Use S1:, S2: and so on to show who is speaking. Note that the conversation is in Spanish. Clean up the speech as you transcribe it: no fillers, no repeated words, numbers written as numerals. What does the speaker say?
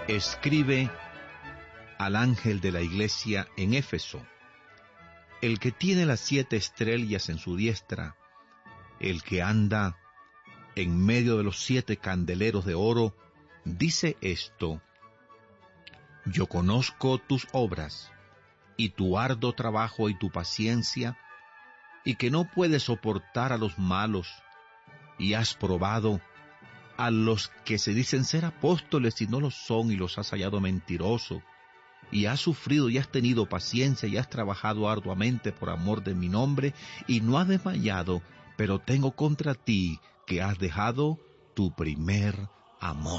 S1: Escribe al ángel de la iglesia en Éfeso, el que tiene las 7 estrellas en su diestra, el que anda en medio de los 7 candeleros de oro, dice esto: Yo conozco tus obras, y tu arduo trabajo y tu paciencia, y que no puedes soportar a los malos, y has probado a los que se dicen ser apóstoles y no lo son, y los has hallado mentiroso, y has sufrido y has tenido paciencia y has trabajado arduamente por amor de mi nombre, y no has desmayado, pero tengo contra ti que has dejado tu primer amor.